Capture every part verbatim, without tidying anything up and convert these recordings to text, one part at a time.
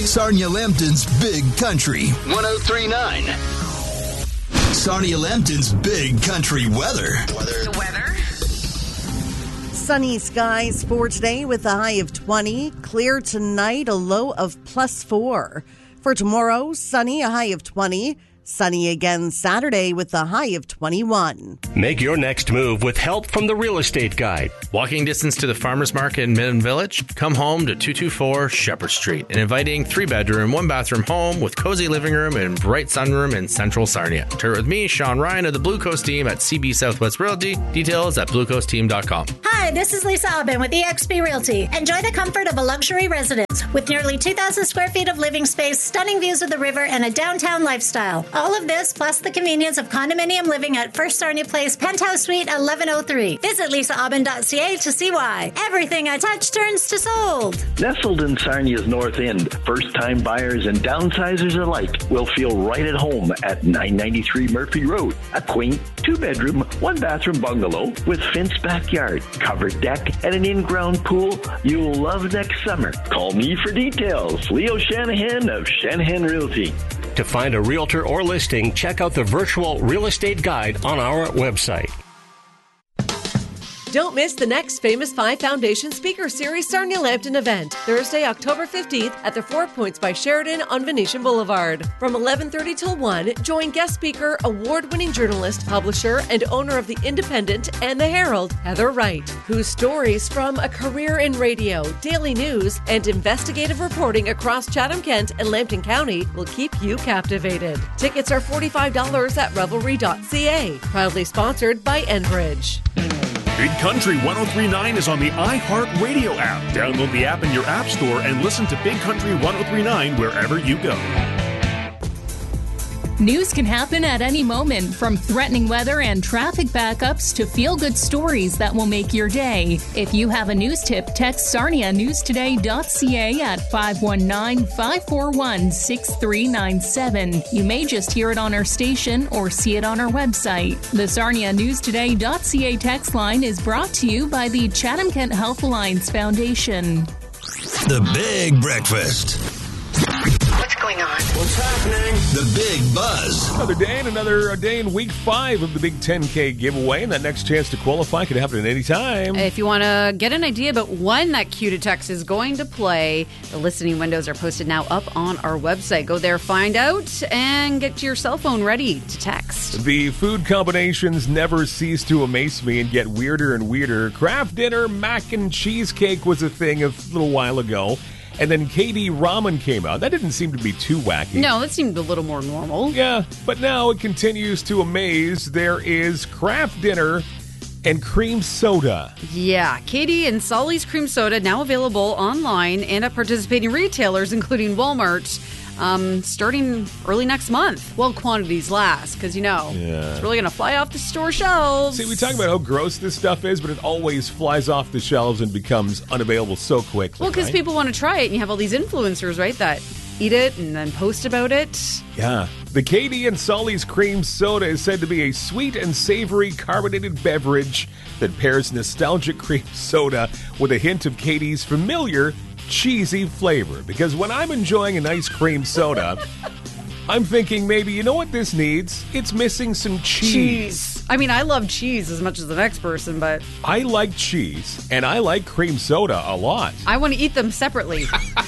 Sarnia Lambton's Big Country one oh three point nine. Sarnia Lambton's Big Country weather. Weather. The weather. Sunny skies for today with a high of twenty. Clear tonight, a low of plus four. For tomorrow, sunny, a high of twenty. Sunny again Saturday with a high of twenty-one. Make your next move with help from the Real Estate Guide. Walking distance to the Farmers Market in Midland Village? Come home to two two four Shepherd Street, an inviting three-bedroom, one-bathroom home with cozy living room and bright sunroom in central Sarnia. Tour with me, Sean Ryan of the Blue Coast team at C B Southwest Realty. Details at blue coast team dot com. Hi, this is Lisa Aubin with E X P Realty. Enjoy the comfort of a luxury residence with nearly two thousand square feet of living space, stunning views of the river, and a downtown lifestyle. All of this plus the convenience of condominium living at First Sarnia Place, Penthouse Suite eleven oh three. Visit lisa aubin dot c a to see why. Everything I touch turns to sold. Nestled in Sarnia's North End, first-time buyers and downsizers alike will feel right at home at nine ninety-three Murphy Road. A quaint two-bedroom, one-bathroom bungalow with fenced backyard, covered deck, and an in-ground pool you'll love next summer. Call me for details. Leo Shanahan of Shanahan Realty. To find a realtor or listing, check out the virtual real estate guide on our website. Don't miss the next Famous Five Foundation Speaker Series Sarnia Lambton event, Thursday, October fifteenth at the Four Points by Sheridan on Venetian Boulevard. From eleven thirty till one, join guest speaker, award-winning journalist, publisher, and owner of The Independent and The Herald, Heather Wright, whose stories from a career in radio, daily news, and investigative reporting across Chatham-Kent and Lambton County will keep you captivated. Tickets are forty-five dollars at revelry dot c a. Proudly sponsored by Enbridge. Big Country one oh three point nine is on the iHeartRadio app. Download the app in your app store and listen to Big Country one oh three point nine wherever you go. News can happen at any moment, from threatening weather and traffic backups to feel-good stories that will make your day. If you have a news tip, text sarnia news today dot c a at five one nine, five four one, six three nine seven. You may just hear it on our station or see it on our website. The sarnia news today dot c a text line is brought to you by the Chatham-Kent Health Alliance Foundation. The Big Breakfast. What's going on? What's happening? The Big Buzz. Another day and another day in week five of the Big ten K giveaway, and that next chance to qualify could happen at any time. If you want to get an idea about when that cue to text is going to play, the listening windows are posted now up on our website. Go there, find out, and get your cell phone ready to text. The food combinations never cease to amaze me and get weirder and weirder. Kraft Dinner mac and cheesecake was a thing a little while ago. And then K D Ramen came out. That didn't seem to be too wacky. No, that seemed a little more normal. Yeah, but now it continues to amaze. There is Kraft Dinner and cream soda. Yeah, Katie and Solly's cream soda now available online and at participating retailers, including Walmart, um, starting early next month. Well, quantities last, because, you know, yeah. it's really going to fly off the store shelves. See, we talk about how gross this stuff is, but it always flies off the shelves and becomes unavailable so quickly. Well, because right? people want to try it, and you have all these influencers, right, that eat it and then post about it. Yeah. The Katie and Solly's cream soda is said to be a sweet and savory carbonated beverage that pairs nostalgic cream soda with a hint of Katie's familiar cheesy flavor. Because when I'm enjoying a nice cream soda, I'm thinking maybe, you know what this needs? It's missing some cheese. Cheese. I mean, I love cheese as much as the next person, but I like cheese, and I like cream soda a lot. I want to eat them separately.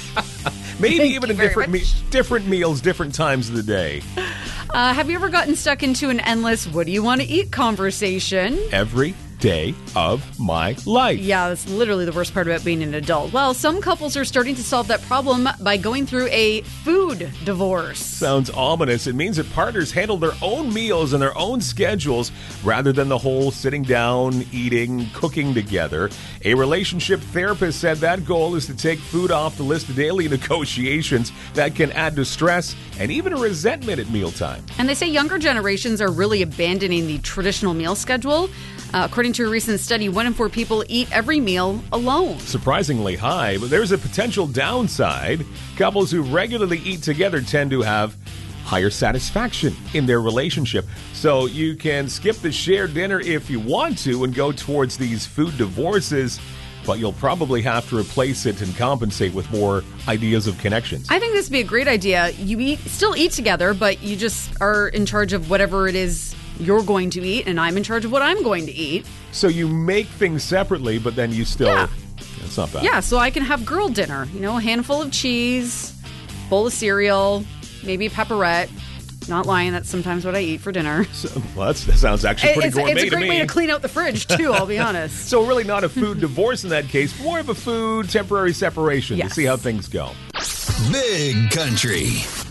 Maybe Thank even you in very different me- different meals, different times of the day. Uh, have you ever gotten stuck into an endless what do you want to eat conversation? Every day of my life. Yeah, that's literally the worst part about being an adult. Well, some couples are starting to solve that problem by going through a food divorce. Sounds ominous. It means that partners handle their own meals and their own schedules rather than the whole sitting down, eating, cooking together. A relationship therapist said that goal is to take food off the list of daily negotiations that can add to stress and even a resentment at mealtime. And they say younger generations are really abandoning the traditional meal schedule. Uh, according to a recent study, one in four people eat every meal alone. Surprisingly high, but there's a potential downside. Couples who regularly eat together tend to have higher satisfaction in their relationship. So you can skip the shared dinner if you want to and go towards these food divorces. but you'll probably have to replace it and compensate with more ideas of connections. I think this would be a great idea. You eat, still eat together, but you just are in charge of whatever it is you're going to eat, and I'm in charge of what I'm going to eat. So you make things separately, but then you still... Yeah. That's not bad. Yeah, so I can have girl dinner. You know, a handful of cheese, bowl of cereal, maybe a pepperette. Not lying, that's sometimes what I eat for dinner. So, well, that's, that sounds actually pretty it's, gourmet It's a great to me. way to clean out the fridge, too, I'll be honest. So really not a food divorce in that case, more of a food temporary separation yes. to see how things go. Big Country.